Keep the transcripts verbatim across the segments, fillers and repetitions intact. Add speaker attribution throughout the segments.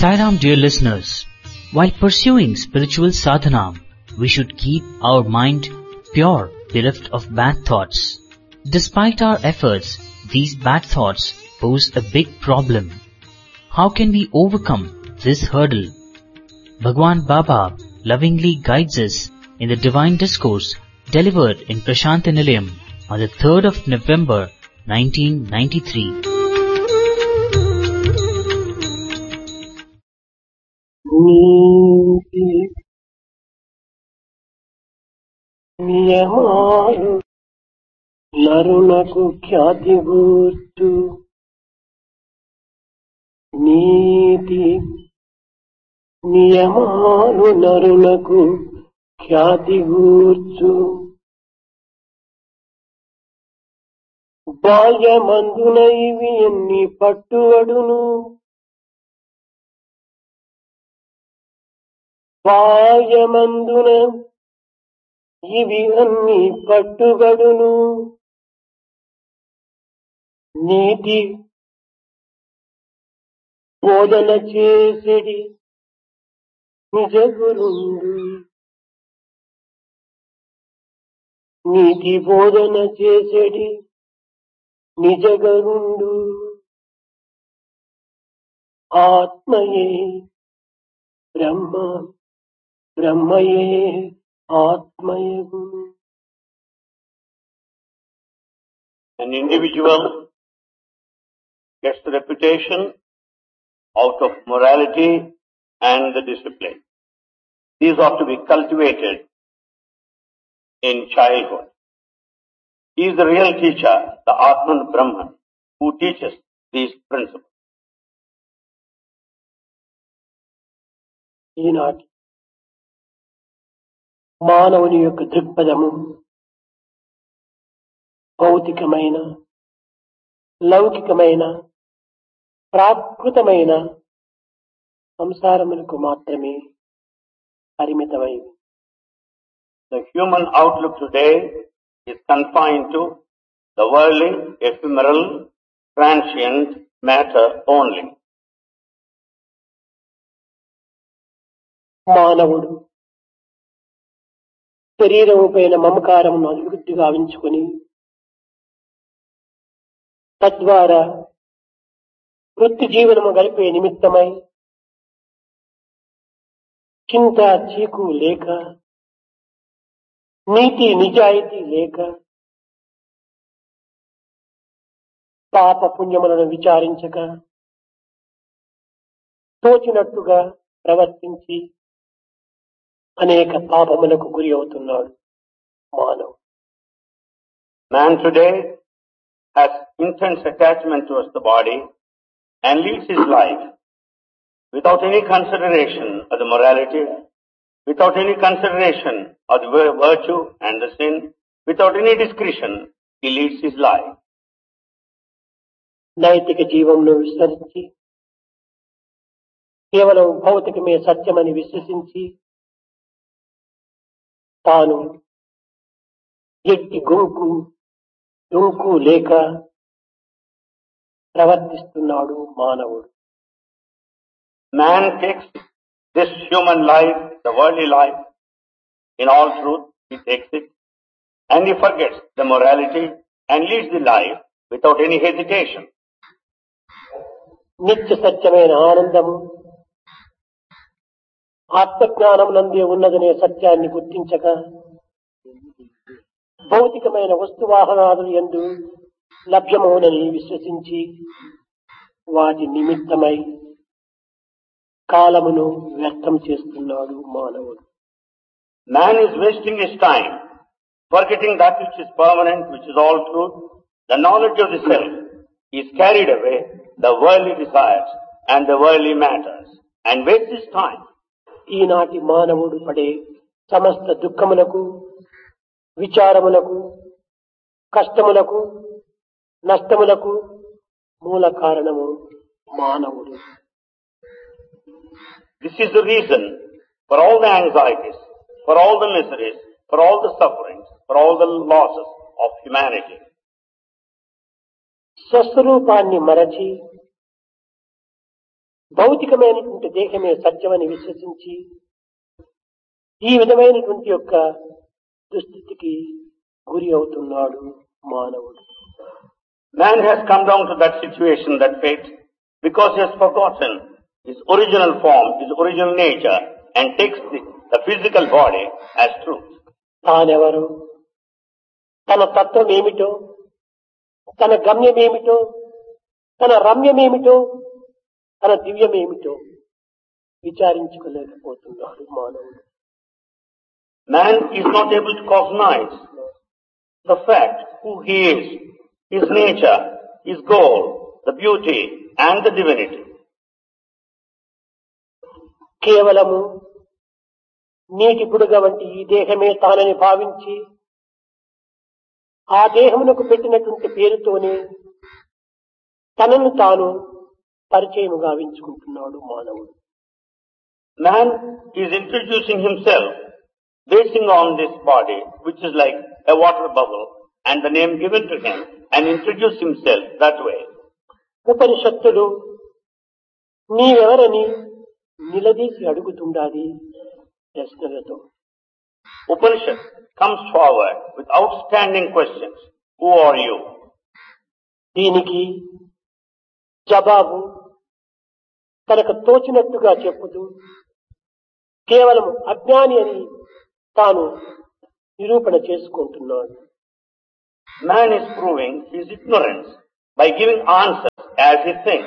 Speaker 1: Sai Ram, dear listeners, while pursuing spiritual sadhana, we should keep our mind pure, bereft of bad thoughts. Despite our efforts, these bad thoughts pose a big problem. How can we overcome this hurdle? Bhagwan Baba lovingly guides us in the divine discourse delivered in Prashanta Nilayam on the third of November nineteen ninety-three.
Speaker 2: నీతి నియమాలు నరునకు ఖ్యాతి గూర్చు నీతి నియమాలు నరునకు ఖ్యాతి గూర్చు బాల్యమందున ఇవి ఎన్ని పట్టువడును బాల్యమందున ఇవి అన్ని పట్టుబడును నీతి బోధన చేసిడి నిజ గురుండు నీతి బోధన చేసిడి నిజ గురుండు ఆత్మయే బ్రహ్మ బ్రహ్మయే ఆత్మయగు.
Speaker 3: An individual gets the reputation out of morality and the discipline. These are to be cultivated in childhood. He is the real teacher, the Atman Brahman, who teaches these principles.
Speaker 2: ఈనాటి మానవుని యొక్క దృక్పథము భౌతికమైన లౌకికమైన ప్రాకృతమైన సంసారములకు మాత్రమే పరిమితమైంది.
Speaker 3: The human outlook today is confined to the worldly, ephemeral, transient matter only.
Speaker 2: మానవుడు శరీరము పైన మమకారమును అభివృద్ధి గావించుకొని తద్వారా వృత్తి జీవనము గడిపే నిమిత్తమై చింత చీకు లేక నీతి నిజాయితీ లేక పాప పుణ్యములను విచారించక తోచినట్టుగా ప్రవర్తించి అనేక పాపములకు గురి అవుతున్నాడు మానవుడు.
Speaker 3: Man today has intense attachment towards the body and leads his life without any consideration of the morality, without any consideration of the virtue and the sin, without any discretion, he leads his life.
Speaker 2: నైతిక జీవంను విస్మరించి కేవలం భౌతికమే సత్యమని విశ్వసించి తాను ఎట్టి గుంకు డుంకు లేక ప్రవర్తిస్తున్నాడు మానవుడు.
Speaker 3: Man takes this human life, the worldly life, in all truth, he takes it, and he forgets the morality and leads the life without any hesitation.
Speaker 2: నిత్య సత్యమైన ఆనందము ఆత్మజ్ఞానం నందే ఉన్నదనే సత్యాన్ని గుర్తించక భౌతికమైన వస్తువాహనాదులు యందు లభ్యమవునని విశ్వసించి వాటి నిమిత్తమై కాలమును వ్యర్థం చేస్తున్నాడు మానవుడు.
Speaker 3: Man is wasting his time, forgetting that which is permanent, which is all truth, the knowledge of the self. He is carried away the worldly desires and the worldly matters and wastes his time.
Speaker 2: ఈనాటి మానవుడు పడే సమస్త దుఃఖములకు విచారములకు కష్టములకు నష్టములకు మూల కారణము మానవుడు.
Speaker 3: This is the reason for all the anxieties, for all the miseries, for all the sufferings, for all the losses of humanity.
Speaker 2: స్వస్వరూపాన్ని మరచి భౌతికమైనటువంటి దేహమే సత్యమని విశ్వసించి ఈ విధమైనటువంటి యొక్క దుస్థితికి గురి అవుతున్నాడు మానవుడు.
Speaker 3: Man has come down to that situation, that fate, because he has forgotten his original form, his original nature, and takes the, the physical body as truth.
Speaker 2: తానెవరు, తన తత్వం ఏమిటో, తన గమ్యమేమిటో, తన రమ్యమేమిటో, తన దివ్యమేమిటో విచారించుకోలేకపోతున్నాడు మానవుడు.
Speaker 3: Man is not able to cognize the fact who he is, his nature, his goal, the beauty and the divinity.
Speaker 2: కేవలము నీటి బుడగ వంటి ఈ దేహమే తానని భావించి ఆ దేహమునకు పెట్టినటువంటి పేరుతోనే తనను తాను పరిచయం గావించుకుంటున్నాడు మానవుడు.
Speaker 3: Man is introducing himself basing on this body, which is like a water bubble, and the name given to him, and introduce himself that way.
Speaker 2: ఉపనిషత్తులు నీవెవరని నిలదీసి అడుగుతుండాలి ప్రశ్నలతో.
Speaker 3: Upanishad comes forward with outstanding questions. Who are you?
Speaker 2: దీనికి జవాబు తనకు తోచినట్టుగా చెప్పుతూ కేవలం అజ్ఞాని అని తాను నిరూపణ చేసుకుంటున్నాడు.
Speaker 3: Man is proving his ignorance by giving answers as he thinks.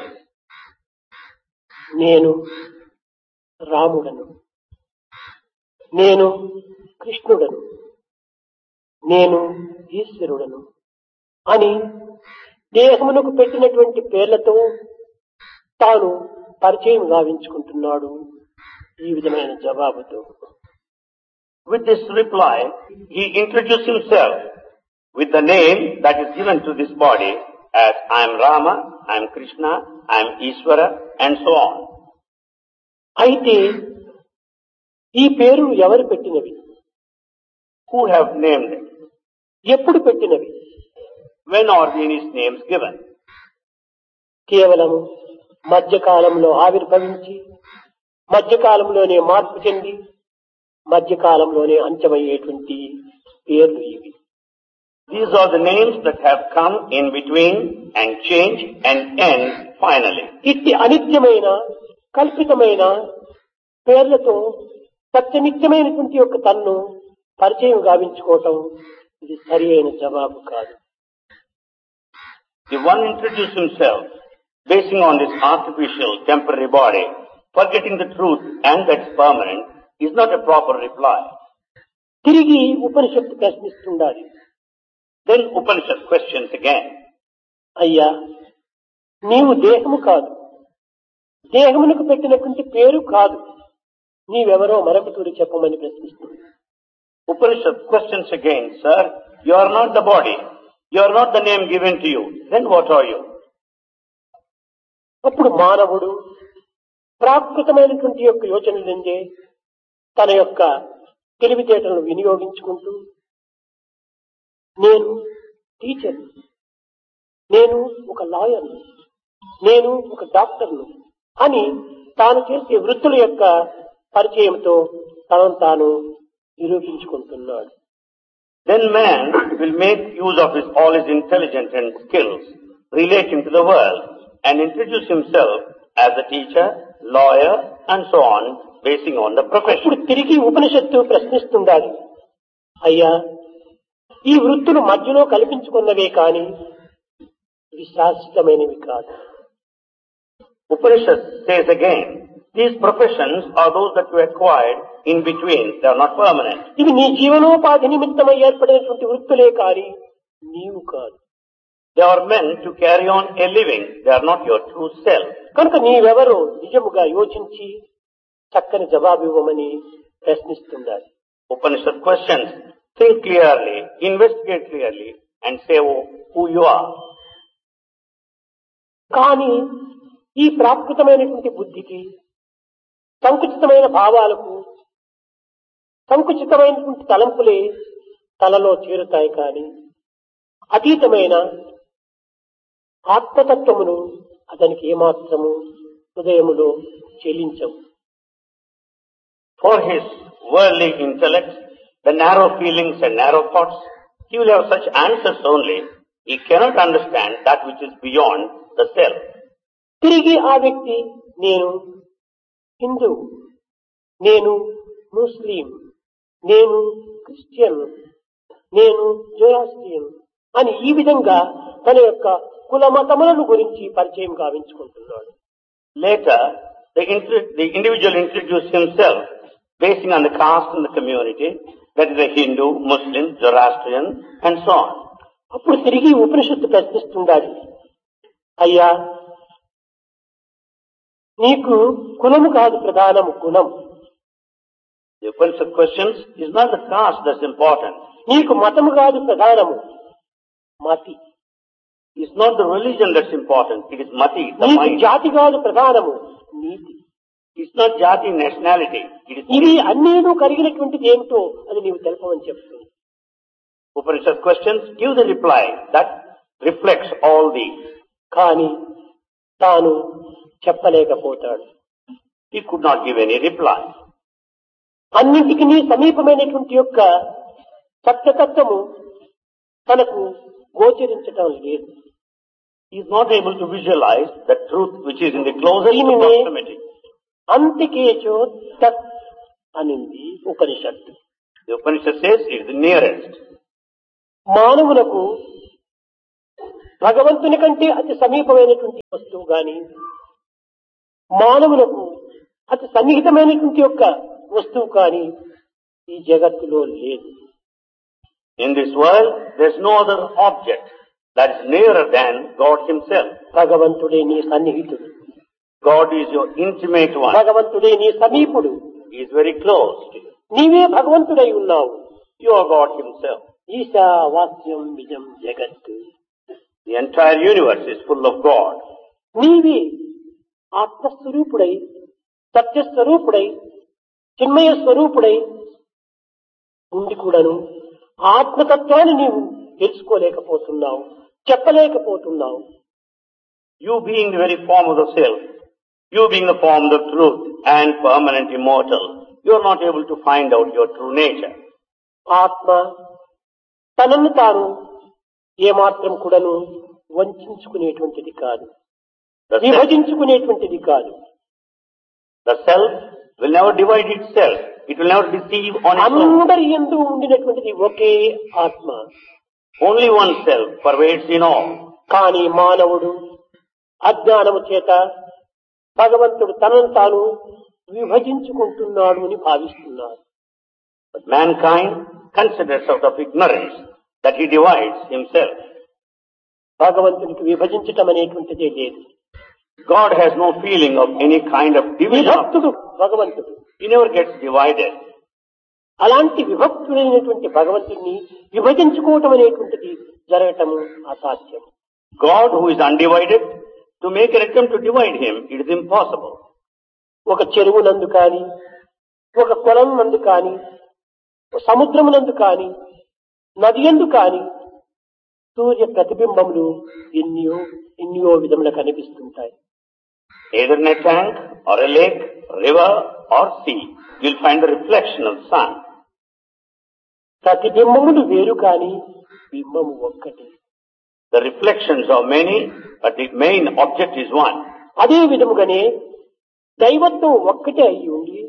Speaker 2: నేను రాముడను, నేను కృష్ణుడను, నేను ఈశ్వరుడను అని దేహమునకు పెట్టినటువంటి పేర్లతో తాను పరిచయం గావించుకుంటున్నాడు ఈ విధమైన జవాబుతో.
Speaker 3: With this reply, he introduced himself with the name that is given to this body as I am Rama, I am Krishna, I am Ishvara, and so on.
Speaker 2: అయితే ఈ పేరు ఎవరు పెట్టినవి?
Speaker 3: Who have named it?
Speaker 2: ఎప్పుడు పెట్టినవి?
Speaker 3: When are these names given?
Speaker 2: కేవలము మధ్యకాలంలో ఆవిర్భవించి మధ్యకాలంలోనే మార్పు చెంది మధ్యకాలంలోనే అంత్యమయ్యేటువంటి పేర్లు ఇవి.
Speaker 3: These are the names that have come in between and change and end finally.
Speaker 2: ఇట్టి అనిత్యమైన కల్పితమైన పేర్లతో సత్యనిత్యమైనటువంటి యొక్క తన్ను పరిచయం గావించుకోవటం ఇది సరి అయిన జవాబు కాదు.
Speaker 3: The one introduced himself basing on this artificial temporary body, forgetting the truth and that's permanent, is not a proper reply.
Speaker 2: తిరిగి ఉపనిషత్తు ప్రశ్నిస్తుండాలి.
Speaker 3: Then Upanishad questions again.
Speaker 2: అయ్యా, నీవు దేహము కాదు, దేహమునకు పెట్టినటువంటి పేరు కాదు, నీవెవరో మరొక తూరి చెప్పమని ప్రశ్నిస్తుంది.
Speaker 3: Upanishad questions again, sir, you are not the body, you are not the name given to you, then what are you?
Speaker 2: అప్పుడు మానవుడు ప్రాకృతమైనటువంటి యొక్క యోచన నుండే తన యొక్క తెలివితేటలను వినియోగించుకుంటూ నేను టీచర్, నేను ఒక లాయర్, నేను ఒక డాక్టర్ను అని తాను చేసే వృత్తుల యొక్క పరిచయంతో తనను తాను నిరూపించుకుంటున్నాడు.
Speaker 3: Then man will make use of his, all his intelligence and skills relating to the world and introduce himself as a teacher, lawyer and so on, basing on the profession.
Speaker 2: ఇప్పుడు తిరిగి ఉపనిషత్తు ప్రశ్నిస్తుండాలి. అయ్యా, ఈ వృత్తులు మధ్యలో కల్పించుకున్నవే కాని ఇవి శాశ్వతమైనవి కాదు.
Speaker 3: Upanishad says again, these professions are those that you acquired in between, they are not permanent.
Speaker 2: ఇవి నీ జీవనోపాధి నిమిత్తమై ఏర్పడినటువంటి వృత్తులే కాని నీవు కాదు.
Speaker 3: They are meant to carry on a living, they are not your true self.
Speaker 2: కనుక నీవెవరో నిజముగా యోచించి చక్కని జవాబు ఇవ్వమని ప్రశ్నిస్తుండాలి.
Speaker 3: Upanishad questions, think clearly, investigate clearly and say oh, who you are.
Speaker 2: కానీ ఈ ప్రాకృతమైనటువంటి బుద్ధికి, సంకుచితమైన భావాలకు, సంకుచితమైనటువంటి తలంపులే తలలో చేరుతాయి కానీ అతీతమైన ఆత్మతత్వమును అతనికి ఏమాత్రము హృదయములో చెలించవు.
Speaker 3: For his worldly intellect, the narrow feelings and narrow thoughts, he will have such answers only. He cannot understand that which is beyond the self.
Speaker 2: తిరిగి ఆ వ్యక్తి నేను హిందూ, నేను ముస్లిం, నేను క్రిస్టియన్, నేను జోరాస్ట్రియన్ అని ఈ విధంగా తన యొక్క కుల మతములను గురించి పరిచయం గావించుకుంటున్నాడు.
Speaker 3: Later, the, inter- the individual introduced himself basing on the caste in the community, that is a Hindu, Muslim, Zoroastrian, and so on.
Speaker 2: అప్పుడు తిరిగి ఉపనిషత్తు ప్రశ్నిస్తుండాలి, అయ్యా నీకు కులము కాదు ప్రధానము, గుణం.
Speaker 3: The Upanishad questions is not the caste that's important.
Speaker 2: నీకు మతము కాదు ప్రధానము, మతి.
Speaker 3: It's not the religion that's important. It is mati, the
Speaker 2: నీకు
Speaker 3: mind.
Speaker 2: జాతి కాదు ప్రధానము, నీతి.
Speaker 3: It's not jati, nationality. It is
Speaker 2: ఇవి అన్నేను కలిగినటువంటిది ఏమిటో అది నీవు తెలుపమని చెప్తుంది.
Speaker 3: Upanishad questions give the reply that reflects all these.
Speaker 2: కానీ తాను చెప్పలేకపోతాడు.
Speaker 3: He could not give any reply.
Speaker 2: అన్నింటికి నీ సమీపమైనటువంటి యొక్క సత్యతత్వము తనకు గోచరించటం లేదు.
Speaker 3: He is not able to visualize the truth which is in the closest
Speaker 2: దీనినే
Speaker 3: proximity.
Speaker 2: అంతికేచో తత్ అనింది ఉపనిషత్తు.
Speaker 3: The Upanishad says it is the nearest.
Speaker 2: మానవులకు భగవంతుని కంటే అతి సమీపమైనటువంటి వస్తువు గాని, మానవులకు అతి సన్నిహితమైనటువంటి యొక్క వస్తువు కానీ ఈ జగత్తులో లేదు.
Speaker 3: In this world, there is no other object that is nearer than God Himself.
Speaker 2: భగవంతుడే నీ సన్నిహితుడు,
Speaker 3: God is your intimate one.
Speaker 2: భగవంతుడే నీ సమీపుడు,
Speaker 3: He is very close to you.
Speaker 2: నీవే భగవంతుడై ఉన్నావు.
Speaker 3: You are God Himself.
Speaker 2: ఈశా వాస్యం విజం జగత్.
Speaker 3: The entire universe is full of God.
Speaker 2: నీవే ఆత్మస్వరూపుడై, సత్యస్వరూపుడై, చిన్మయ స్వరూపుడై ఉండి కూడాను ఆత్మతత్వాన్ని నీవు తెలుసుకోలేకపోతున్నావు, చెప్పలేకపోతున్నావు.
Speaker 3: You being the very form of the self, you being the form of the truth and permanent immortal, you are not able to find out your true nature.
Speaker 2: ఆత్మ తనను తాను ఏమాత్రం కూడాను వంచుకునేటువంటిది కాదు,
Speaker 3: The self,
Speaker 2: విభజించుకునేటువంటిది కాదు.
Speaker 3: the self will never divide itself. It will never deceive on its own.
Speaker 2: అందరి యందు ఉండినటువంటిది ఒకే ఆత్మ.
Speaker 3: Only one self pervades in all.
Speaker 2: కానీ మానవుడు అజ్ఞానము చేత భగవంతుడు తనను తాను విభజించుకుంటున్నాడు అని భావిస్తున్నాడు.
Speaker 3: But mankind considers out of ignorance that he divides himself.
Speaker 2: భగవంతునికి విభజించటం అనేటువంటిదే లేదు.
Speaker 3: God has no feeling of any kind of division.
Speaker 2: విభక్తుడు భగవంతుడు.
Speaker 3: He never gets divided.
Speaker 2: అలాంటి విభక్తుడైనటువంటి భగవంతుడిని విభజించుకోవటం అనేటువంటిది జరగటము అసాధ్యం.
Speaker 3: God who is undivided, to make an attempt to divide him, it is impossible.
Speaker 2: ఒక చెరువు నందు కాని, ఒక కొలం నందు కాని, సముద్రము నందు కాని, నది యందు కాని సూర్య ప్రతిబింబములు ఎన్నో ఎన్నో విధములు కనిపిస్తుంటాయి.
Speaker 3: Either in a tank or a lake, river or sea, you will find the reflection of the sun.
Speaker 2: ప్రతిబింబములు వేరు కాని బింబము ఒక్కటే.
Speaker 3: The reflections are many, but the main object is one.
Speaker 2: అదే విధముగానే దైవత్వం ఒక్కటే అయి ఉండి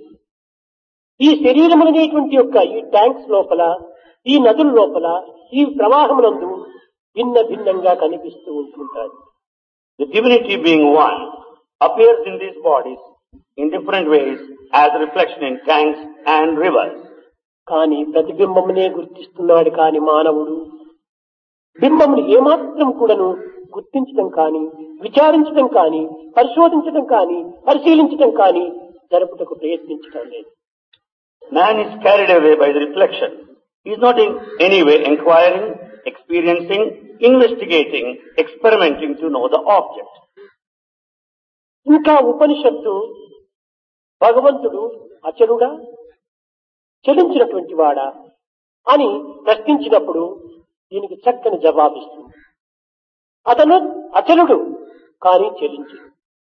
Speaker 2: ఈ శరీరములనేటువంటి యొక్క ఈ ట్యాంక్స్ లోపల, ఈ నదుల లోపల, ఈ ప్రవాహమునందు భిన్న భిన్నంగా కనిపిస్తూ ఉంటుంటారు.
Speaker 3: The divinity being one appears in these bodies in different ways as a reflection in tanks and rivers.
Speaker 2: కానీ ప్రతిబింబమునే గుర్తిస్తున్నాడు కాని మానవుడు బింబమును ఏమాత్రం కూడాను గుర్తించడం కానీ, విచారించడం కానీ, పరిశోధించడం కానీ, పరిశీలించడం కానీ జరుపుటకు ప్రయత్నించడం లేదు.
Speaker 3: Man is carried away by the reflection. He is not in any way inquiring, experiencing, investigating, experimenting to know the object.
Speaker 2: ఇంకా ఉపనిషత్తు భగవంతుడు అచలుడా, చలించినటువంటి వాడా అని ప్రశ్నించినప్పుడు దీనికి చక్కని జవాబిస్తుంది. అతను అచలుడు కానీ చలించుడు.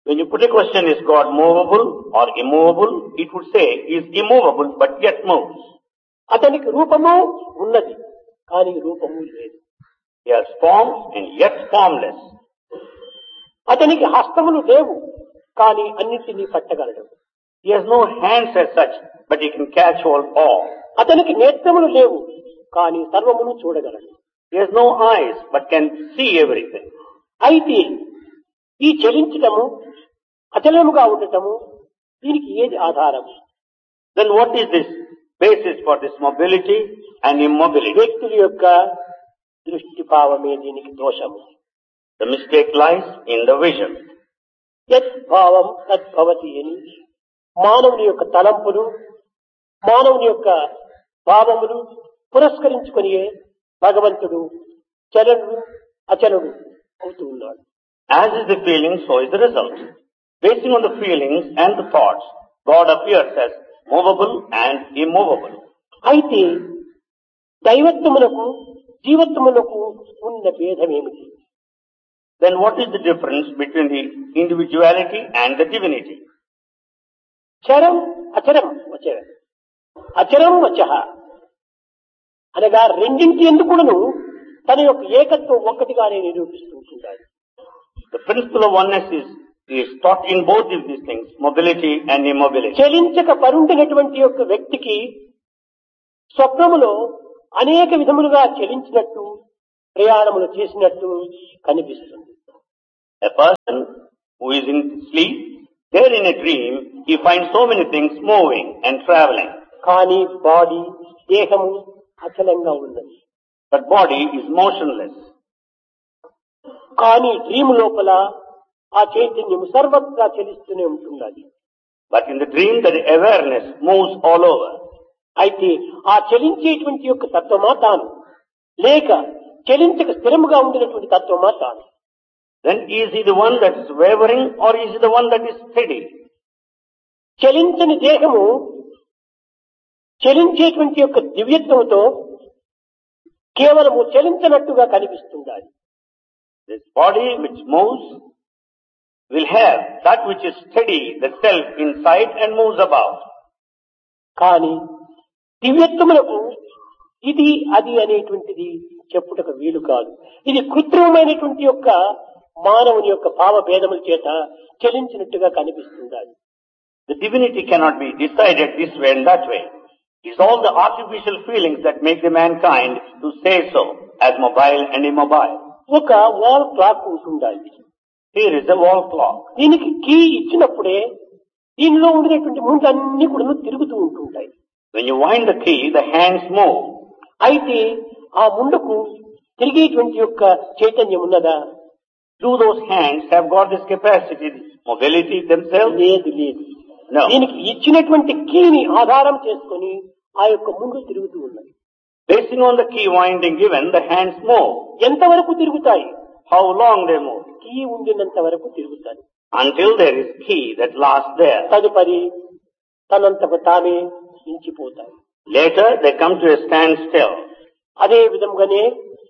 Speaker 3: When you put a question, is God movable or immovable? It would say, he is immovable but yet moves.
Speaker 2: అతనికి రూపము ఉన్నది, కానీ రూపము లేదు.
Speaker 3: He has form and yet formless.
Speaker 2: అతనికి హస్తములు లేవు, కానీ అన్నింటినీ పట్టగలడు.
Speaker 3: He has no hands as such, but he can catch all all.
Speaker 2: అతనికి నేత్రములు లేవు, కానీ సర్వమును చూడగలడు.
Speaker 3: He has no eyes, but can see everything.
Speaker 2: అయితే ఈ చలించటము, అచలముగా ఉండటము, దీనికి ఏది ఆధారం?
Speaker 3: Then what is this basis for this mobility and immobility?
Speaker 2: వ్యక్తుల యొక్క దృష్టి భావమే దీనికి దోషము.
Speaker 3: The mistake lies in the vision.
Speaker 2: యత్ భావం తద్భవతి అని మానవుని యొక్క తలంపులు, మానవుని యొక్క భావములు పురస్కరించుకొని భగవంతుడు చలనుడు అచలుడు అవుతూ ఉన్నాడు.
Speaker 3: As is the feeling, so is the result. Basing on the feelings and the thoughts, God appears as movable and immovable.
Speaker 2: అయితే దైవత్వమునకు జీవత్వమునకు ఉన్న భేదమేమిటి?
Speaker 3: Then what is the difference between the individuality and the divinity?
Speaker 2: చరం అచరం వచ అచరం వచ అనగా రెండింటి ఎందుకును తన యొక్క ఏకత్వం ఒక్కటిగానే నిరూపిస్తుంటాడు.
Speaker 3: The principle of oneness is, is taught in both of these things, mobility and immobility.
Speaker 2: చలించక పరుండినటువంటి యొక్క వ్యక్తికి స్వప్నములో అనేక విధములుగా చలించినట్టు ప్రయాణములు చేసినట్టు కనిపిస్తుంది.
Speaker 3: A person who is in sleep, there in a dream, he finds so many things moving and traveling.
Speaker 2: కానీ body దేహము అచలంగా ఉన్నది.
Speaker 3: But body is motionless.
Speaker 2: కానీ డ్రీమ్ లోపల ఆ చైతన్యము సర్వత్రా చలిస్తూనే ఉంటున్నది.
Speaker 3: But in the dream, the awareness moves all over.
Speaker 2: అయితే ఆ చలించేటువంటి యొక్క తత్వమా తాను, లేక చలించక స్థిరముగా ఉండినటువంటి తత్వమా తాను?
Speaker 3: Then is he the one that is wavering or is he the one that is steady?
Speaker 2: చలించని దేహము చలించేటువంటి యొక్క దివ్యత్వముతో కేవలము చలించనట్టుగా కనిపిస్తుంది.
Speaker 3: This body which moves will have that which is steady, the self inside and moves about.
Speaker 2: కానీ దివ్యత్వములకు ఇది అది అనేటువంటిది చెప్పుటకు వీలు కాదు. ఇది కృత్రిమమైనటువంటి యొక్క మానవుని యొక్క భావ భేదముల చేత చలించినట్టుగా కనిపిస్తుంది.
Speaker 3: The divinity cannot be decided this way and that way. It's all the artificial feelings that make the mankind to say so as mobile and immobile.
Speaker 2: ఒక వాల్ క్లాక్ ఉంటుండాలి.
Speaker 3: Here is a wall clock.
Speaker 2: దీనికి key ఇచ్చినప్పుడే దీనిలో ఉండినటువంటి ముండ్లన్నీ కూడా తిరుగుతూ ఉంటుంటాయి.
Speaker 3: When you wind the key, the hands move.
Speaker 2: అయితే ఆ ముందుకు తిరిగేటువంటి యొక్క చైతన్యం ఉన్నదా?
Speaker 3: Do those hands have got this capacity, this mobility themselves?
Speaker 2: లేదు లేదు.
Speaker 3: No.
Speaker 2: దీనికి ఇచ్చినటువంటి కీని ఆధారం చేసుకొని ఆ యొక్క ముందు తిరుగుతూ ఉన్నాయి.
Speaker 3: Basing on the key winding given, the hands move.
Speaker 2: ఎంతవరకు తిరుగుతాయి?
Speaker 3: How long they move?
Speaker 2: Key ఉండినంత వరకు తిరుగుతాయి.
Speaker 3: Until there is key that lasts there.
Speaker 2: తదుపరి తనంతకు తామే నిలిచిపోతాయి.
Speaker 3: Later they come to a standstill.
Speaker 2: అదే విధంగానే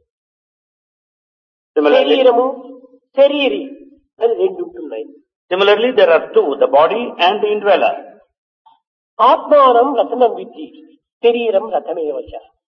Speaker 3: Similarly,
Speaker 2: శరీరము శరీరి అని రెండు ఉంటున్నాయి.
Speaker 3: similarly there are two, the body and the indweller.
Speaker 2: ఆత్మానం రథనం విద్ధి, శరీరం రథమేవచ.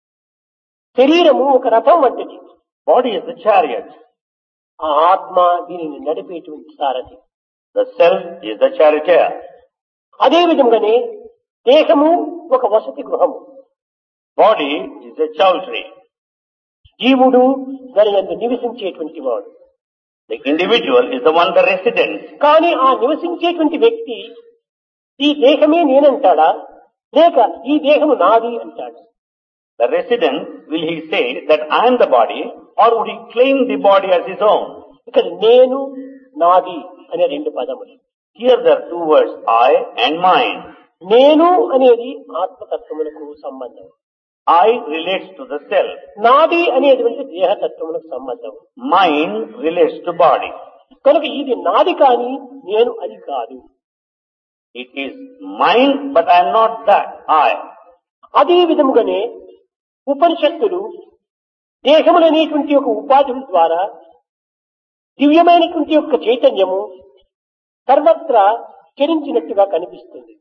Speaker 2: శరీరము ఒక రథం వంటిది.
Speaker 3: Body is the chariot.
Speaker 2: ఆ ఆత్మ దీనిని నడిపేటువంటి సారథి.
Speaker 3: The self is the charioteer.
Speaker 2: అదే విధంగానే దేహము ఒక వసతి గృహము.
Speaker 3: Body is a chowdhury.
Speaker 2: జీవుడు దాని యందు నివసించేటువంటి వాడు.
Speaker 3: The individual is the one, the resident.
Speaker 2: కానీ ఆ నివసించేటువంటి వ్యక్తి ఈ దేహమే నేనంటాడా, లేక ఈ దేహము నాది అంటాడా?
Speaker 3: The resident, will he say that I am the body, or would he claim the body as his own?
Speaker 2: ఇక్కడ నేను నాది అనే రెండు పదములు.
Speaker 3: Here there are two words, I and mine.
Speaker 2: నేను అనేది ఆత్మతత్వములకు సంబంధం.
Speaker 3: I relates to the self.
Speaker 2: నాది అనేటువంటి దేహతత్వములకు సంబంధం.
Speaker 3: Mine relates to body.
Speaker 2: కనుక ఇది నాది కానీ నేను అది కాదు.
Speaker 3: It is mine, but I am not that, I.
Speaker 2: అదే విధముగానే ఉపనిషత్తులు దేహములనేటువంటి ఒక ఉపాధుల ద్వారా దివ్యమైనటువంటి యొక్క చైతన్యము సర్వత్రా చెరించినట్టుగా కనిపిస్తుంది.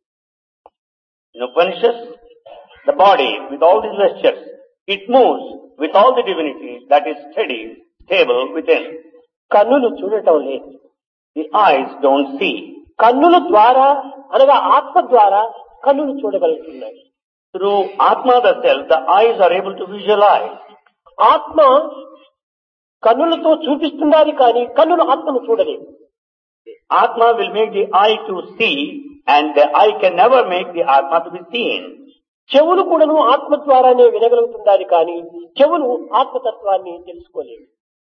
Speaker 3: In Upanishads, the body, with all these gestures, it moves with all the divinity that is steady, stable within.
Speaker 2: కన్నులు చూడటం లేదు.
Speaker 3: The eyes don't see.
Speaker 2: కన్నుల ద్వారా అనగా ఆత్మ ద్వారా కన్నులు చూడగలుగుతున్నాయి.
Speaker 3: Through Atma the self, the eyes are able to visualize.
Speaker 2: ఆత్మ కన్నులతో చూపిస్తున్నది కానీ కన్నులు ఆత్మను చూడలేదు.
Speaker 3: Atma will make the eye to see, and the eye can never make the Atma to be seen.
Speaker 2: చెవులు కూడాను ఆత్మ ద్వారానే వినగలుగుతున్నది కానీ చెవులు ఆత్మతత్వాన్ని తెలుసుకోలేదు.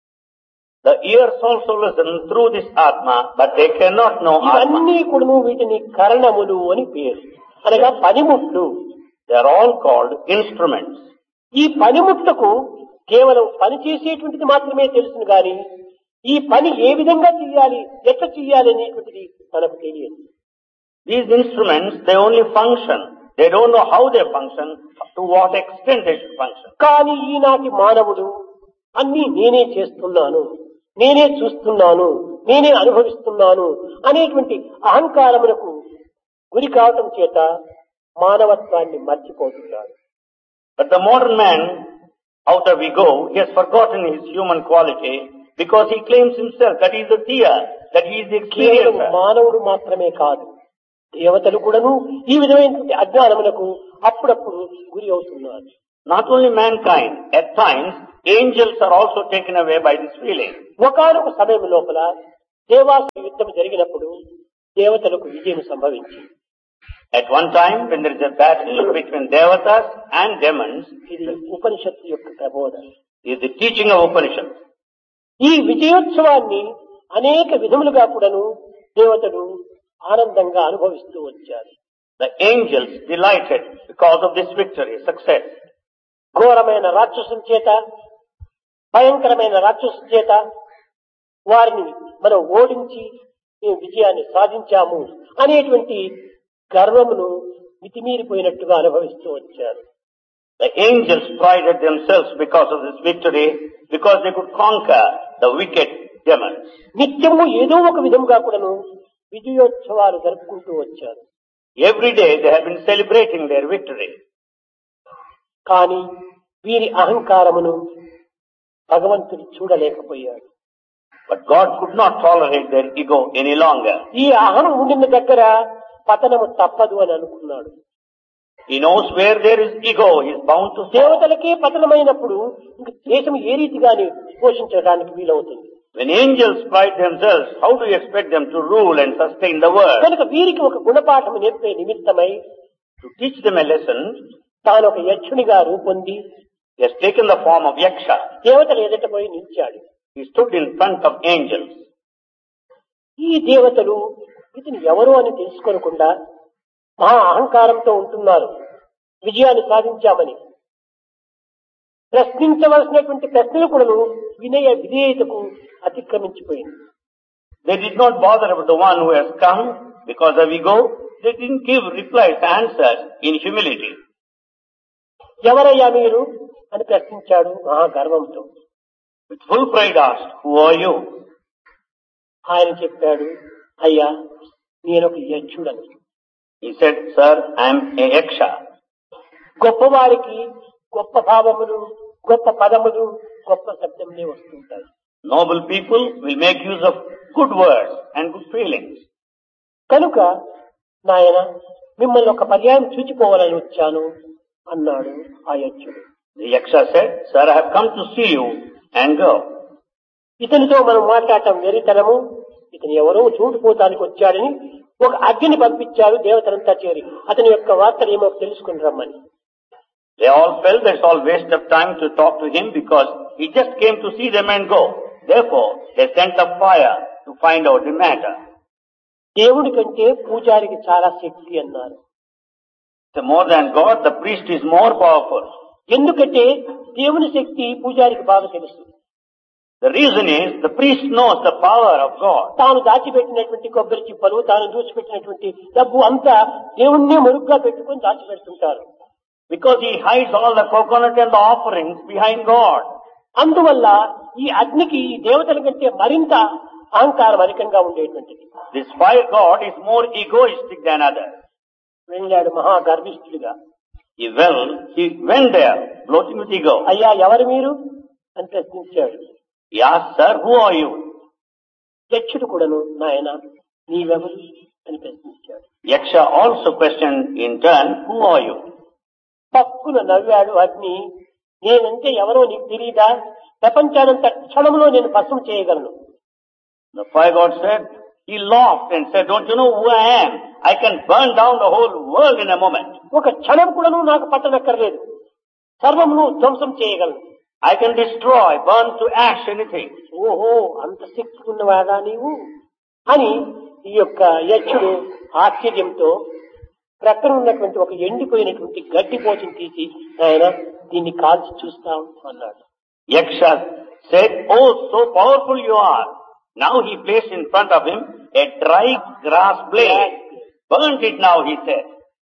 Speaker 3: The ears also listen through this Atma, but they cannot know Atma.
Speaker 2: ఇవన్నీ కూడాను వీటిని కరణములు అని పేరు, అనగా పనిముట్లు.
Speaker 3: They are all called instruments.
Speaker 2: ఈ పనిముట్లకు కేవలం పని చేసేటువంటిది మాత్రమే తెలుసును గాని ఈ పని ఏ విధంగా చెయ్యాలి, ఎట్లా చెయ్యాలి అనేటువంటిది మనకు తెలియదు.
Speaker 3: These instruments, they only function. They don't know how they function, to what extent they should function.
Speaker 2: కానీ ఈనాటి మానవుడు అన్ని నేనే చేస్తున్నాను, నేనే చూస్తున్నాను, నేనే అనుభవిస్తున్నాను అనేటువంటి అహంకారములకు గురి కావటం చేత మానవత్వాన్ని మర్చిపోతున్నాడు.
Speaker 3: But the modern man, out of ego, he has forgotten his human quality because he claims himself that he is the seer, that he is the
Speaker 2: కేవలం
Speaker 3: experiencer.
Speaker 2: మానవుడు మాత్రమే కాదు, దేవతలు కూడాను ఈ విధమైనటువంటి అజ్ఞానములకు అప్పుడప్పుడు గురి అవుతున్నారు.
Speaker 3: Not only mankind, at times, angels are also taken away by this feeling.
Speaker 2: ఒకానొక సమయం లోపల దేవాసుర యుద్ధం జరిగినప్పుడు దేవతలకు విజయం సంభవించింది.
Speaker 3: At one time, when there is a battle between devatas and demons,
Speaker 2: ఇది ఉపనిషత్తు యొక్క ప్రబోధన.
Speaker 3: is the teaching of Upanishad.
Speaker 2: ఈ విజయోత్సవాన్ని అనేక విధములుగా కూడాను దేవతలు ఆనందంగా అనుభవిస్తూ వచ్చారు.
Speaker 3: The angels delighted because of this victory, success.
Speaker 2: ఘోరమైన రాక్షసుల చేత, భయంకరమైన రాక్షసుల చేత వారిని మనం ఓడించి మేము విజయాన్ని సాధించాము అనేటువంటి గర్వమును మితిమీరిపోయినట్టుగా అనుభవిస్తూ వచ్చారు.
Speaker 3: The angels prided themselves because of this victory, because they could conquer the wicked demons.
Speaker 2: నిత్యము ఏదో ఒక విధముగా కూడాను విజయోత్సవాలు జరుపుకుంటూ వచ్చారు.
Speaker 3: Every day they have been celebrating their victory.
Speaker 2: కానీ వీరి అహంకారమును భగవంతుడు చూడలేకపోయాడు.
Speaker 3: But God could not tolerate their ego any longer.
Speaker 2: ఈ అహం ఉండిన దగ్గర పతనము తప్పదు అని అనుకున్నాడు.
Speaker 3: He knows where there is ego, he is bound to fall.
Speaker 2: దేవతలకే పతనమైనప్పుడు ఇంక దేశం ఏ రీతిగాని పోషించడానికి వీలవుతుంది.
Speaker 3: When angels pride themselves, how do you expect them to rule and sustain the world?
Speaker 2: కనుక వీరికి ఒక గుణపాఠం నేర్పే నిమిత్తమై
Speaker 3: To teach them a lesson,
Speaker 2: తాను ఒక యక్షునిగా రూపొంది
Speaker 3: he has taken the form of Yaksha.
Speaker 2: దేవతలు ఎదుట పోయి నిలిచాడు.
Speaker 3: He stood in front of angels.
Speaker 2: ఈ దేవతలు ఇతను ఎవరు అని తెలుసుకోనకుండా మహా అహంకారంతో ఉంటున్నారు. విజయాన్ని సాధించామని ప్రశ్నించవలసినటువంటి ప్రశ్నలు కూడా వినయ విధేయతకు అతిక్రమించిపోయింది.
Speaker 3: They did not bother about the one who has come because of ego. They didn't give replies, answers in humility.
Speaker 2: ఎవరయ్యా మీరు అని ప్రశ్నించాడు మహా గర్వంతో.
Speaker 3: With full pride asked, who are you?
Speaker 2: ఆయన చెప్పాడు, అయ్యా నేను ఒక యక్షుడని.
Speaker 3: He said, sir, I am a Yaksha.
Speaker 2: గొప్పవారికి గొప్ప భావములు, గొప్ప పదములు, గొప్ప శబ్దములే వస్తుంటాయి.
Speaker 3: Noble people will make use of good words and good feelings.
Speaker 2: కనుక నాయన మిమ్మల్ని ఒక పర్యాయం చూచిపోవాలని వచ్చాను అన్నాడు ఆ యక్షుడు.
Speaker 3: The Yaksha said, sir, I have come to see you and go.
Speaker 2: ఇతనితో మనం మాట్లాడటం వెరితనము, ఇతను ఎవరో చూడిపోతానికి వచ్చాడని ఒక అగ్నిని పంపించారు దేవతలంతా చేరి అతని యొక్క వార్తలు ఏమో తెలుసుకుని రమ్మని.
Speaker 3: They all felt that it's all waste of time to talk to him because he just came to see them and go. Therefore, they sent a fire to find out the matter.
Speaker 2: దేవుడి కంటే పూజారికి చాలా శక్తి అన్నారు.
Speaker 3: So more than God, the priest is more powerful.
Speaker 2: ఎందుకంటే దేవుని శక్తి పూజారికి బాగా తెలుసు.
Speaker 3: The reason is the priest knows the power of God.
Speaker 2: తాను దాచిపెట్టినటువంటి కొబ్బరి చిప్పలు, తాను దూచిపెట్టినటువంటి డబ్బు అంతా దేవుణ్ణి మరుగ్గా పెట్టుకుని దాచిపెడుతుంటారు.
Speaker 3: Because he hides all the coconut and the offerings behind God.
Speaker 2: అందువల్ల ఈ అగ్నికి ఈ దేవతల కంటే మరింత అహంకారం అధికంగా ఉండేటువంటిది.
Speaker 3: This fire god is more egoistic than others.
Speaker 2: వెళ్ళాడు మహా గర్విష్ఠుడిగా.
Speaker 3: He went, he went there, bloating with ego.
Speaker 2: అయ్యా ఎవరు మీరు అని ప్రశ్నించాడు.
Speaker 3: He asked, sir, who are you?
Speaker 2: యక్షుడు కూడాను నాయన నీవెవరు అని ప్రశ్నించాడు.
Speaker 3: Yaksha also questioned in turn, who are you?
Speaker 2: పక్కున నవ్వాడు అగ్ని. నేనంటే ఎవరో నీకు తెలియదా? ప్రపంచానంత క్షణంలో నేను భస్మం చేయగలను.
Speaker 3: The fire god said, he laughed and said, don't you know who I am? I can burn down the whole world in a moment.
Speaker 2: ఒక క్షణం కూడాను నాకు పట్టనక్కర్లేదు. సర్వమును ధ్వంసం చేయగలను.
Speaker 3: I can destroy, burn to ash anything.
Speaker 2: ఓహో అంత శక్తి ఉన్నవాడా నీవు అని ఈ యొక్క యక్షుడు ఆశ్చర్యంతో ప్రక్కన ఉన్నటువంటి ఒక ఎండిపోయినటువంటి గడ్డి పోచను తీసి ఆయన దీన్ని కాల్చి చూస్తాం అన్నాడు.
Speaker 3: Yaksha said, oh, so powerful you are. Now he placed in front of him a dry grass blade. Burnt it now, he said.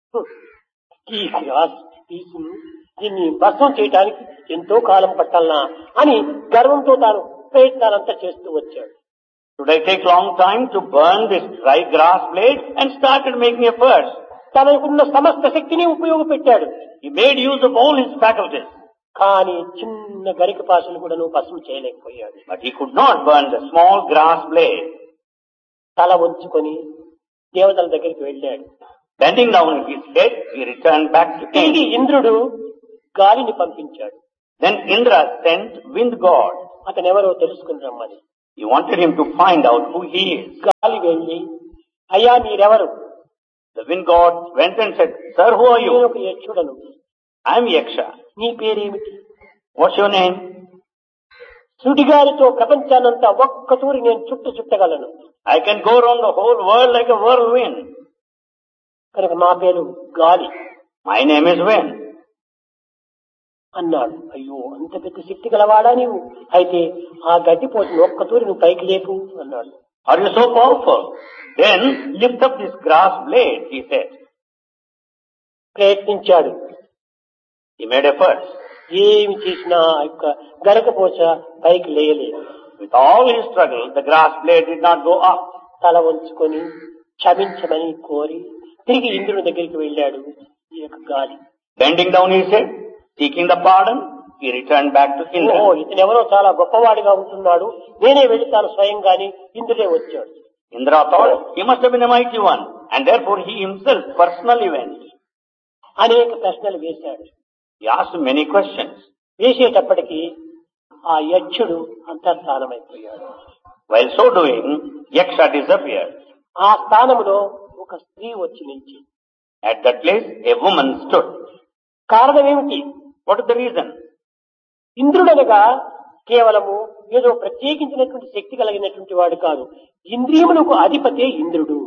Speaker 2: ఈ గ్రాస్ పీసును దీన్ని భస్మం చేయడానికి ఎంతో కాలం పట్టాలనా అని గర్వంతో తాను ప్రయత్నాలంతా చేస్తూ వచ్చాడు.
Speaker 3: Should I take long time to burn this dry grass blade? And started making efforts.
Speaker 2: తనకున్న సమస్త శక్తిని ఉపయోగపెట్టాడు.
Speaker 3: He made use of all his faculties.
Speaker 2: కానీ చిన్న గరిక పాసును కూడా నువ్వు భస్మం చేయలేకపోయాడు.
Speaker 3: But he could not burn the small grass blade.
Speaker 2: తల వంచుకొని దేవతల దగ్గరికి వెళ్ళాడు.
Speaker 3: Bending down his head, he returned back to
Speaker 2: తిరిగి
Speaker 3: King.
Speaker 2: ఇంద్రుడు గాలిని పంపించాడు.
Speaker 3: Then Indra sent wind god.
Speaker 2: అతను ఎవరో తెలుసుకుని రమ్మని.
Speaker 3: He wanted him to find out who he is.
Speaker 2: గాలి వెళ్ళి అయ్యా మీరెవరు?
Speaker 3: The wind god went and said, sir, who are
Speaker 2: నేను
Speaker 3: you?
Speaker 2: ఒక యక్షుడను.
Speaker 3: I am Yaksha.
Speaker 2: నీ పేరేమిటి?
Speaker 3: What's your name?
Speaker 2: సుడిగాలితో ప్రపంచానంతా ఒక్క తూరి నేను చుట్టు చుట్టగలను.
Speaker 3: I can go around the whole world like a whirlwind.
Speaker 2: కనుక నా పేరు గాలి
Speaker 3: My name is Wind.
Speaker 2: అన్నాడు. అయ్యో అంత పెద్ద శక్తి గలవాడా నీవు? అయితే ఆ గడ్డి పోసిన ఒక్క తూరి నువ్వు పైకి లేపు అన్నాడు.
Speaker 3: Are you so powerful? Then lift up this grass blade, he said.
Speaker 2: ప్రయత్నించాడు.
Speaker 3: He made efforts.
Speaker 2: ఏమి చేసినా ఆ యొక్క గరకపోచ పైకి లేయలేదు.
Speaker 3: With all his struggle, the grass blade did not go up.
Speaker 2: తల వంచుకొని క్షమించమని కోరి తిరిగి ఇంద్రుని దగ్గరికి వెళ్ళాడు. ఈ యొక్క గాలి
Speaker 3: Bending down his head, seeking the pardon, he returned back to
Speaker 2: oh
Speaker 3: Indra.
Speaker 2: ఇతను ఎవరో చాలా గొప్పవాడిగా ఉంటున్నాడు, నేనే వెళుతాను స్వయంగాని ఇంద్రుడే వచ్చాడు.
Speaker 3: Indra thought he must have been a mighty one, and therefore he himself personally went.
Speaker 2: అనేక ప్రశ్నలు వేశాడు.
Speaker 3: He asked many questions.
Speaker 2: వేసేటప్పటికి ఆ యక్షుడు అంతర్ధానమైపోయాడు.
Speaker 3: While so doing, Yaksha disappeared.
Speaker 2: ఆ స్థానంలో ఒక స్త్రీ వచ్చి నిలిచి.
Speaker 3: At that place, a woman stood.
Speaker 2: కారణం ఏమిటి?
Speaker 3: What is the reason?
Speaker 2: ఇంద్రుడనగా కేవలము ఏదో ప్రత్యేకించినటువంటి శక్తి కలిగినటువంటి వాడు కాదు. ఇంద్రియములకు అధిపతే ఇంద్రుడు.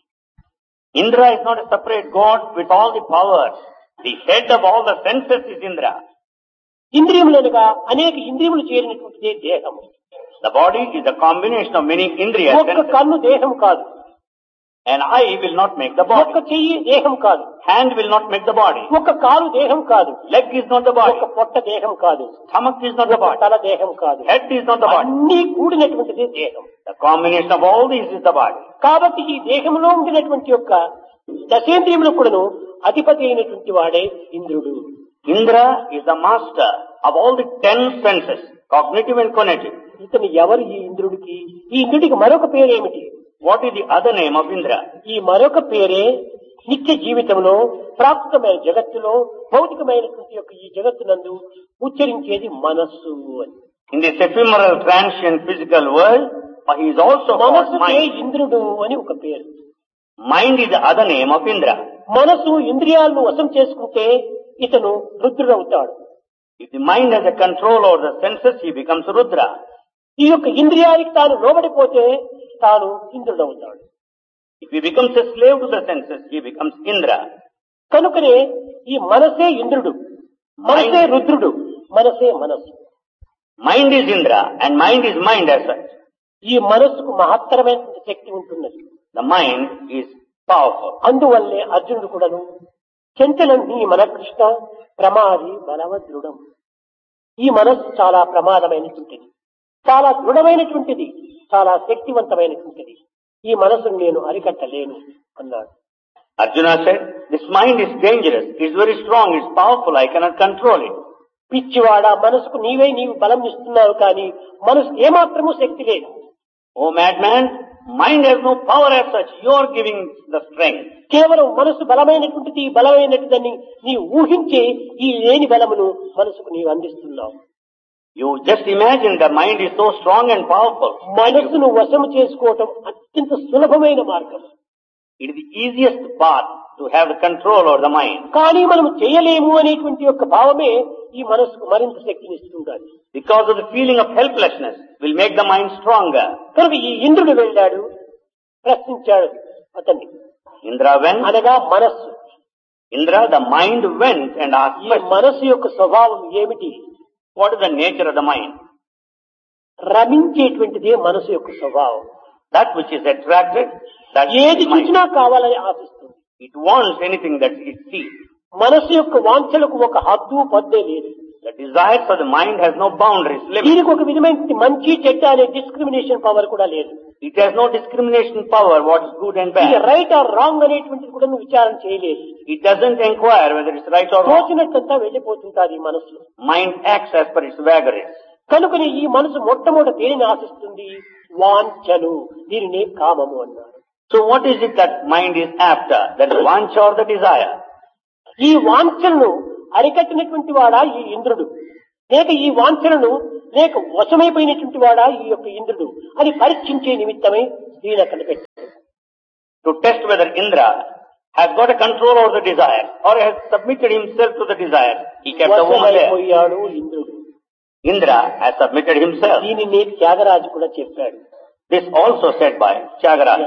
Speaker 3: Indra is not a separate god with all the powers. The head of all the senses is Indra.
Speaker 2: ఇంద్రియములనగా అనేక ఇంద్రియములు చేరినటువంటిదే దేహము.
Speaker 3: The body is a combination of many indriyas.
Speaker 2: ఒక్క కన్ను దేహం కాదు.
Speaker 3: An eye will not make the
Speaker 2: ఒక్క
Speaker 3: body.
Speaker 2: చెయ్యి దేహం కాదు.
Speaker 3: Hand will not make the body.
Speaker 2: ఒక్క కాలు దేహం కాదు.
Speaker 3: Leg is not the body.
Speaker 2: ఒక్క పొట్ట దేహం కాదు.
Speaker 3: Stomach is not the
Speaker 2: ఒక్క
Speaker 3: body.
Speaker 2: తల దేహం కాదు.
Speaker 3: Head is not the body.
Speaker 2: అన్నీ కూడినటువంటిది దేహం.
Speaker 3: The combination of all these is the body.
Speaker 2: కాబట్టి ఈ దేహంలో ఉండినటువంటి యొక్క దశేంద్రియములకు కూడాను అధిపతి అయినటువంటి వాడే ఇంద్రుడు.
Speaker 3: Indra is the master of all the ten senses, cognitive and conative.
Speaker 2: ఇతను ఎవరు ఈ ఇంద్రుడికి? ఈ ఇంద్రుడికి మరొక పేరేమిటి?
Speaker 3: What is the other name of Indra?
Speaker 2: ఈ మరొక పేరే నిత్య జీవితంలో ప్రాప్తమైన జగత్తులో భౌతికమైనటువంటి యొక్క ఈ జగత్తునందు ఉచ్చరించేది మనస్సు అని.
Speaker 3: In this ephemeral, transient, physical world, he is also called
Speaker 2: మనస్సుకే
Speaker 3: mind.
Speaker 2: ఇంద్రుడు అని ఒక పేరు.
Speaker 3: Mind is the other name of Indra.
Speaker 2: మనసు ఇంద్రియాలను వశం చేసుకుంటే ఇతను రుద్రుడవుతాడు.
Speaker 3: If the mind has a control over the senses, he becomes Rudra.
Speaker 2: ఈ యొక్క ఇంద్రియానికి తాను లోబడిపోతే తాను ఇంద్రుడవుతాడు.
Speaker 3: If he becomes a slave to the senses, he becomes Indra.
Speaker 2: కనుకనే ఈ మనసే ఇంద్రుడు, మనసే రుద్రుడు, మనసే మనస్సు.
Speaker 3: Mind is Indra and mind is mind as such.
Speaker 2: ఈ మనస్సుకు మహత్తరమైన శక్తి ఉంటున్నది.
Speaker 3: The mind is powerful.
Speaker 2: అందువల్లే అర్జునుడు కూడాను చెంచలం నీ మన కృష్ణ ప్రమాది బలవదృఢం. ఈ మనస్సు చాలా ప్రమాదమైనటువంటిది, చాలా దృఢమైనటువంటిది, చాలా శక్తివంతమైనటువంటిది. ఈ మనసును నేను అరికట్టలేను అన్నాడు.
Speaker 3: Arjuna said, this mind is dangerous. It's very strong. It's powerful. I cannot control it.
Speaker 2: పిచ్చివాడా, మనసుకు నీవే నీవు బలం ఇస్తున్నావు కానీ మనసు ఏమాత్రము శక్తి లేదు.
Speaker 3: Oh madman, mind has no power as such. You are giving the strength.
Speaker 2: కేవలం మనసు బలమైనటువంటిది బలమైనటువంటిదని నీవు ఊహించే ఈ లేని బలమును మనసుకు నీవు అందిస్తున్నావు.
Speaker 3: You just imagine the mind is so strong and powerful.
Speaker 2: మనస్సును వశము చేసుకోవటం అత్యంత సులభమైన మార్గం.
Speaker 3: It is the easiest path to have the control over the mind.
Speaker 2: కానీ మనం చేయలేము అనేటువంటి యొక్క భావమే ఈ మనసుకు మరింత శక్తిని ఇస్తుండాలి.
Speaker 3: Because of the feeling of helplessness will make the mind stronger.
Speaker 2: కనుక ఈ ఇంద్రుడు వెళ్ళాడు, ప్రశ్నించాడు అతన్ని.
Speaker 3: Indra went.
Speaker 2: అనగా మనస్సు.
Speaker 3: Indra, the mind went and asked,
Speaker 2: ఈ మనస్సు యొక్క స్వభావం ఏమిటి?
Speaker 3: what is the nature of the mind?
Speaker 2: రమించేటువంటిదే మనసు యొక్క స్వభావం.
Speaker 3: That which is attracted, that
Speaker 2: ఏది
Speaker 3: is mind.
Speaker 2: చూసినా కావాలని ఆశిస్తుంది.
Speaker 3: It wants anything that it sees.
Speaker 2: మనసు యొక్క వాంఛలకు ఒక హద్దు పద్దే లేదు.
Speaker 3: The desires of the mind has no boundaries, limits.
Speaker 2: దీనికి ఒక విధమైన మంచి చెడ్డ అనే డిస్క్రిమినేషన్ పవర్ కూడా లేదు.
Speaker 3: It has no discrimination power, what is good and
Speaker 2: ఇది
Speaker 3: bad.
Speaker 2: రైట్ ఆర్ రాంగ్ అనేటువంటిది కూడా నువ్వు విచారణ చేయలేదు.
Speaker 3: It doesn't inquire whether it's right or wrong.
Speaker 2: తోచినట్టంతా వెళ్ళిపోతుంటారు ఈ మనసు.
Speaker 3: Mind acts as per its vagaries.
Speaker 2: కనుకని ఈ మనసు మొట్టమొదటి దేనిని ఆశిస్తుంది? వాంఛను, దీనిని కామము అన్నారు.
Speaker 3: So what is it that mind is after? That is vancha or the desire?
Speaker 2: ఈ వాంఛలను అరికట్టినటువంటి వాడా ఈ ఇంద్రుడు, లేక ఈ వాంఛలను లేక వశమైపోయినటువంటి వాడా ఈ యొక్క ఇంద్రుడు అని పరీక్షించే నిమిత్తమై దీని అక్కడ పెట్టాడు.
Speaker 3: To test whether Indra has got a control over the desire or has submitted himself to the desire. He kept the woman there.
Speaker 2: వశమైపోయాడు ఇంద్రుడు.
Speaker 3: Indra has submitted himself.
Speaker 2: దీనిని త్యాగరాజు కూడా చెప్పాడు.
Speaker 3: This also said by Tyagaraja.